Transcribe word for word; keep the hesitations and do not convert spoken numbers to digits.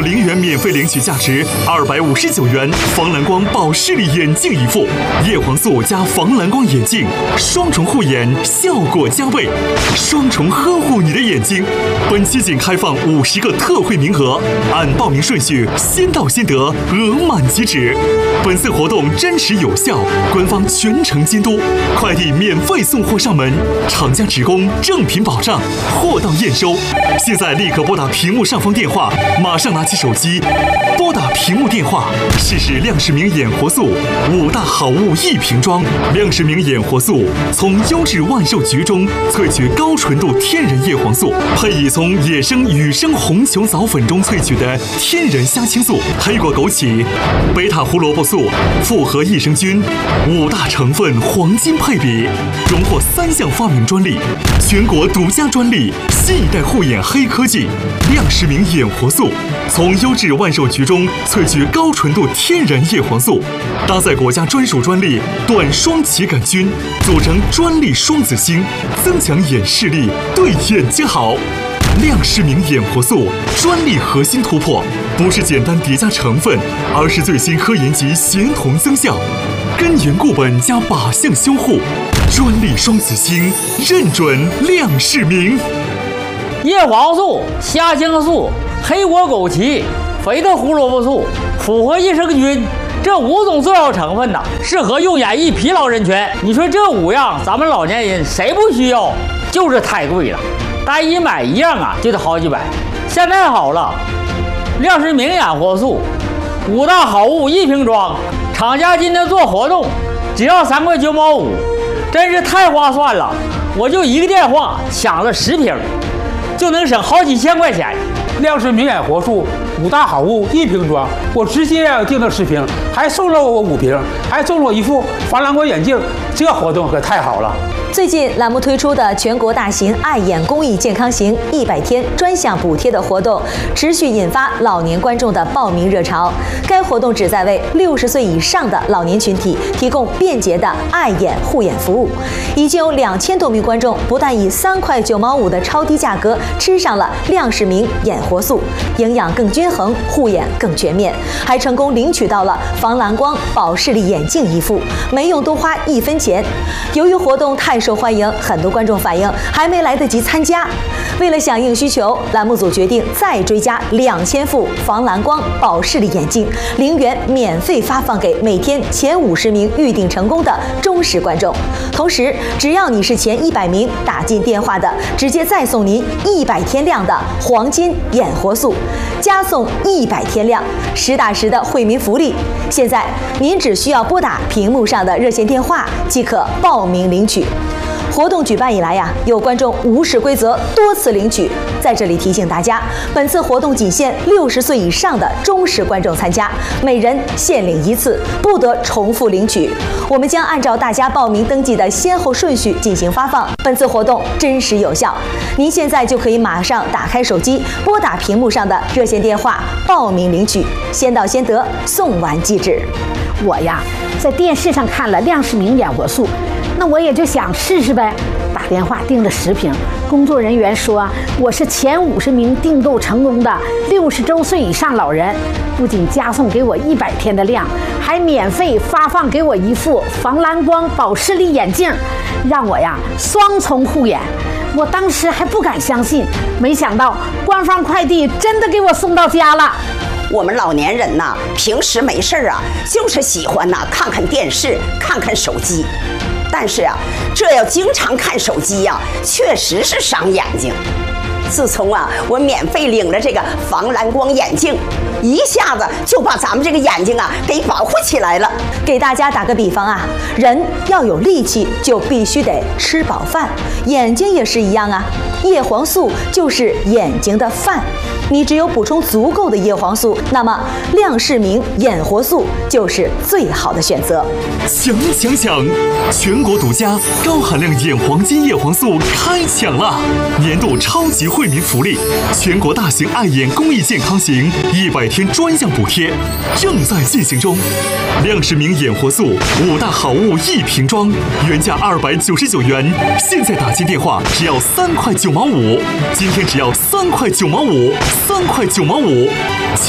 可零元免费领取价值二百五十九元防蓝光保视力眼镜一副，叶黄素加防蓝光眼镜，双重护眼，效果加倍，双重呵护你的眼睛。本期仅开放五十个特惠名额，按报名顺序先到先得，额满即止。本次活动真实有效，官方全程监督，快递免费送货上门，厂家直供，正品保障，货到验收。现在立刻拨打屏幕上方电话，马上拿起手机，拨打屏幕电话，试试亮视明眼活素五大好物一瓶装。亮视明眼活素从优质万寿菊中萃取高纯度天然叶黄素，配以从野生雨生红球藻粉中萃取的天然虾青素、黑果枸杞、贝塔胡萝卜素、复合益生菌，五大成分黄金配比，荣获三项发明专利，全国独家专利，新一代护眼黑科技。亮视明眼活素从优质万寿菊中萃取高纯度天然叶黄素，搭载国家专属专利短双歧杆菌，组成专利双子星，增强眼视力，对眼睛好。亮视明眼活素专利核心突破，不是简单叠加成分，而是最新科研级协同增效，根源固本加靶向修护，专利双子星，认准亮视明。 叶黄素、虾青素、黑果枸杞、肥的胡萝卜素、复合益生菌，这五种重要成分呢，适合用眼易疲劳人群。你说这五样，咱们老年人谁不需要？就是太贵了，单一买一样啊，就得好几百。现在好了，亮视明眼活素五大好物一瓶装，厂家今天做活动，只要三块九毛五，真是太划算了。我就一个电话抢了十瓶，就能省好几千块钱。 亮视明眼活素五大好物一瓶装，我直接订了十瓶，还送了我五瓶，还送了我一副防蓝光眼镜，这活动可太好了。 最近栏目推出的全国大型爱眼公益健康行一百天专项补贴的活动，持续引发老年观众的报名热潮。该活动旨在为六十岁以上的老年群体提供便捷的爱眼护眼服务。已经有两千多名观众不但以三块九毛五的超低价格吃上了亮视明眼活素，营养更均衡，护眼更全面，还成功领取到了防蓝光保视力眼镜一副，没用多花一分钱。由于活动太受欢迎，很多观众反映还没来得及参加。为了响应需求，栏目组决定再追加两千副防蓝光保视力眼镜，零元免费发放给每天前五十名预订成功的忠实观众。同时，只要你是前一百名打进电话的，直接再送您一百天量的黄金眼活素，加送一百天量，实打实的惠民福利。现在您只需要拨打屏幕上的热线电话即可报名领取。活动举办以来呀，有观众无视规则多次领取。在这里提醒大家，本次活动仅限六十岁以上的忠实观众参加，每人限领一次，不得重复领取。我们将按照大家报名登记的先后顺序进行发放。本次活动真实有效，您现在就可以马上打开手机，拨打屏幕上的热线电话报名领取，先到先得，送完即止。 我呀，在电视上看了亮视明眼活素，那我也就想试试呗，打电话订了十瓶。工作人员说我是前五十名订购成功的六十周岁以上老人，不仅加送给我一百天的量，还免费发放给我一副防蓝光保视力眼镜，让我呀双重护眼。我当时还不敢相信，没想到官方快递真的给我送到家了。 我们老年人呐，平时没事啊，就是喜欢呐看看电视，看看手机。但是啊，这要经常看手机呀、啊，确实是伤眼睛。自从啊，我免费领了这个防蓝光眼镜，一下子就把咱们这个眼睛啊给保护起来了。 给大家打个比方啊，人要有力气，就必须得吃饱饭，眼睛也是一样啊。叶黄素就是眼睛的饭，你只有补充足够的叶黄素，那么亮视明眼活素就是最好的选择。 抢抢抢！全国独家高含量眼黄金叶黄素开抢了！年度超级惠民福利，全国大型爱眼公益健康行一百天专项补贴正在进行中。亮视明眼活素五大好物一瓶装，原价二百九十九元，现在打进电话只要三块九毛五，今天只要三块九毛五，三块九毛五。